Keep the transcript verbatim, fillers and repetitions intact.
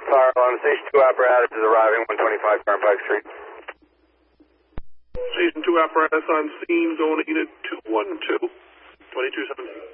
Fire alarm, Station two apparatus is arriving, one twenty-five Turnpike Street. Station two apparatus on scene, going to unit two one two, twenty-two seventeen.